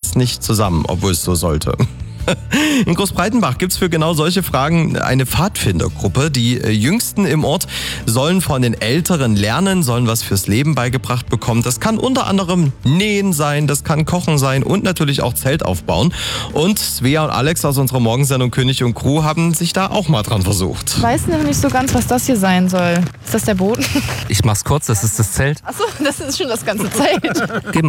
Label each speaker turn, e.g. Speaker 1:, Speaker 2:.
Speaker 1: passt nicht zusammen, obwohl es so sollte. In Großbreitenbach gibt es für genau solche Fragen eine Pfadfindergruppe. Die Jüngsten im Ort sollen von den Älteren lernen, sollen was fürs Leben beigebracht bekommen. Das kann unter anderem Nähen sein, das kann Kochen sein und natürlich auch Zelt aufbauen. Und Svea und Alex aus unserer Morgensendung König und Crew haben sich da auch mal dran versucht.
Speaker 2: Ich weiß noch nicht so ganz, was das hier sein soll. Ist das der Boden?
Speaker 3: Ich mach's kurz, das ist das Zelt.
Speaker 2: Achso, das ist schon das ganze Zelt.